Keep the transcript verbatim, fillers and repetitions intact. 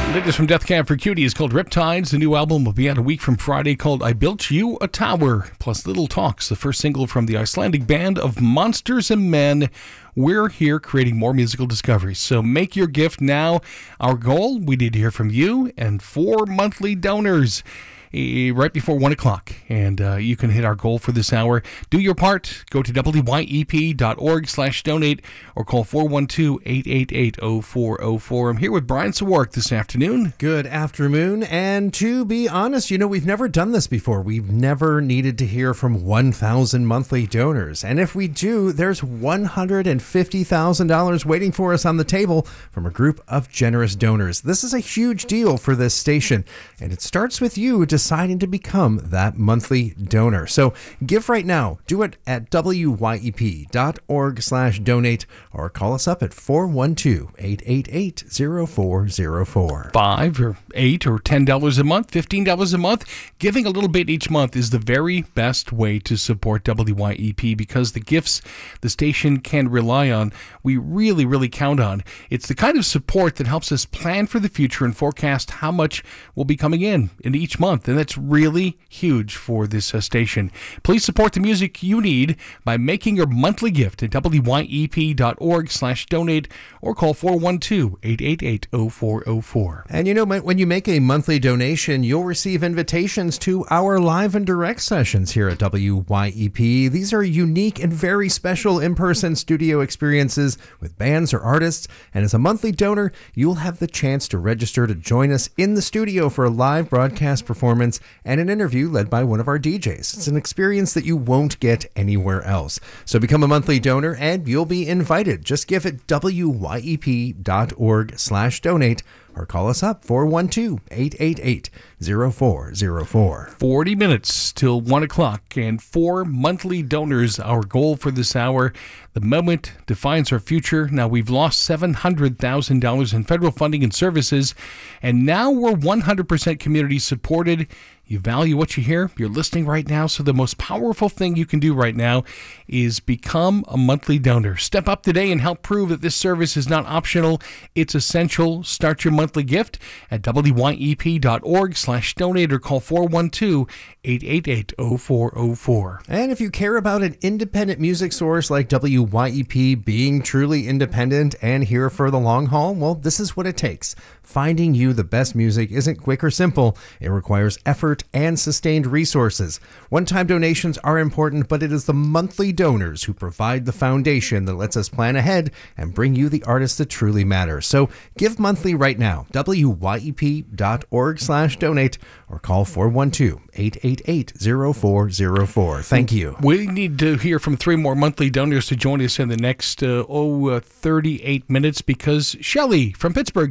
Latest from Death Cab for Cutie is called Riptides. The new album will be out a week from Friday called I Built You a Tower, plus Little Talks, the first single from the Icelandic band of Monsters and Men. We're here creating more musical discoveries, so make your gift now. Our goal, we need to hear from you and four monthly donors eh, right before one o'clock, and uh, you can hit our goal for this hour. Do your part. Go to W Y E P dot org slash donate or call four one two, eight eight eight, zero four zero four. I'm here with Brian Sawark this afternoon. Good afternoon, and to be honest, you know, we've never done this before. We've never needed to hear from one thousand monthly donors, and if we do, there's one hundred fifty thousand dollars waiting for us on the table from a group of generous donors. This is a huge deal for this station, and it starts with you deciding to become that monthly donor. So give right now. Do it at W Y E P dot org slash donate or call us up at four one two, eight eight eight, zero four zero four. Five or eight or ten dollars a month, fifteen dollars a month. Giving a little bit each month is the very best way to support W Y E P, because the gifts the station can rely on, we really, really count on. It's the kind of support that helps us plan for the future and forecast how much will be coming in in each month, and that's really huge for this uh, station. Please support the music you need by making your monthly gift at W Y E P dot org slash donate or call four one two, eight eight eight, zero four zero four. And you know, when you make a monthly donation, you'll receive invitations to our live and direct sessions here at W Y E P. These are unique and very special in-person studio experiences with bands or artists. And as a monthly donor, you'll have the chance to register to join us in the studio for a live broadcast performance and an interview led by one of our D Js. It's an experience that you won't get anywhere else. So become a monthly donor and you'll be invited. Just give it W Y E P dot org slash donate or call us up four one two, eight eight eight, zero four zero four. forty minutes till one o'clock and four monthly donors, our goal for this hour. The moment defines our future. Now, we've lost seven hundred thousand dollars in federal funding and services, and now we're one hundred percent community supported. You value what you hear. You're listening right now, so the most powerful thing you can do right now is become a monthly donor. Step up today and help prove that this service is not optional. It's essential. Start your monthly gift at W Y E P dot org slash donate or call four one two, eight eight eight, zero four zero four. And if you care about an independent music source like W Y E P being truly independent and here for the long haul, well, this is what it takes. Finding you the best music isn't quick or simple. It requires effort and sustained resources. One-time donations are important, but it is the monthly donors who provide the foundation that lets us plan ahead and bring you the artists that truly matter. So give monthly right now. W Y E P dot org slash donate or call four one two, eight eight eight, zero four zero four. Thank you. We need to hear from three more monthly donors to join us in the next uh, oh, uh, thirty-eight minutes, because Shelley from Pittsburgh